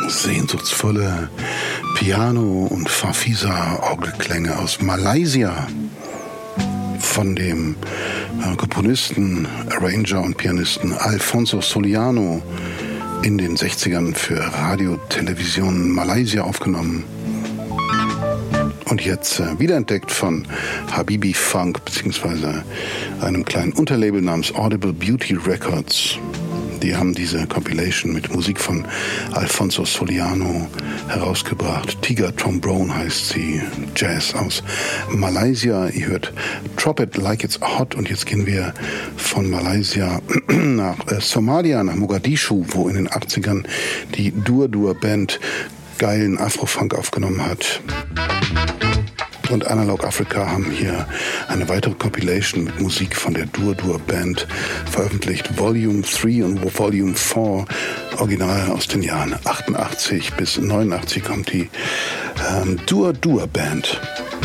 Sehnsuchtsvolle Piano- und Farfisa-Orgelklänge aus Malaysia von dem Komponisten, Arranger und Pianisten Alfonso Soliano in den 60ern für Radio, Television Malaysia aufgenommen. Und jetzt wiederentdeckt von Habibi Funk bzw. einem kleinen Unterlabel namens Audible Beauty Records. Die haben diese Compilation mit Musik von Alfonso Soliano herausgebracht. Tiger Trombone heißt sie, Jazz aus Malaysia. Ihr hört Drop It Like It's Hot. Und jetzt gehen wir von Malaysia nach Somalia, nach Mogadischu, wo in den 80ern die Dur Band geilen Afro-Funk aufgenommen hat. Und Analog Africa haben hier eine weitere Compilation mit Musik von der Dur Band veröffentlicht. Volume 3 und Volume 4, original aus den Jahren 88 bis 89 kommt die Dur Band.